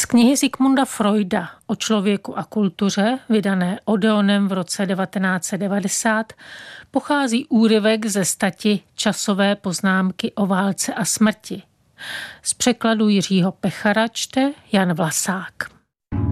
knihy Sigmunda Freuda o člověku a kultuře, vydané Odeonem v roce 1990, pochází úryvek ze stati Časové poznámky o válce a smrti. Z překladu Jiřího Pechara čte Jan Vlasák.